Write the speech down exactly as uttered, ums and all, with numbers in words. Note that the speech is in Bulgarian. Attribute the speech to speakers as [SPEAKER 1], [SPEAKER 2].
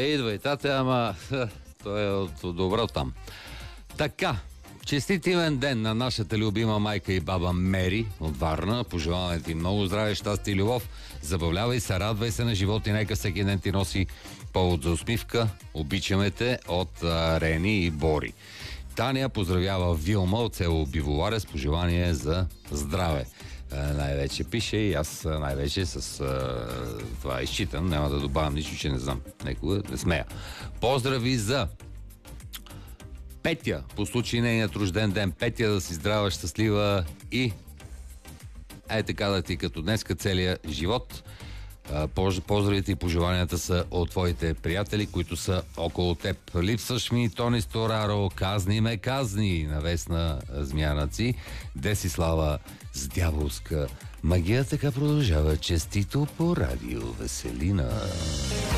[SPEAKER 1] идвай, тате, ама той е от, от добро там. Така, честит имен ден на нашата любима майка и баба Мери от Варна. Пожелаваме ти много здраве, щастие и любов. Забавлявай се, радвай се на живота и нека всеки ден ти носи повод за усмивка. Обичаме те от а, Рени и Бори. Таня поздравява Вилма от село Биволаре с пожелание за здраве. А, най-вече пише и аз най-вече с а, това изчитам. Няма да добавям нищо, че не знам. Некога не смея. Поздрави за Петя по случай нейният рожден ден. Петя да си здрава, щастлива и е така да ти като днеска целият живот. Поздравите и пожеланията са от твоите приятели, които са около теб. Липсваш ми, Тони Стораро, казни ме, казни, на Весна Змяната. Десислава с дяволска магия. Така продължава честито по радио Веселина.